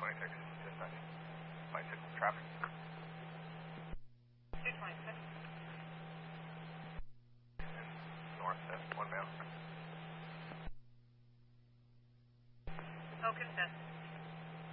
226, dispatch. Bicycle traffic. 226. North, one bound. Oh, consent.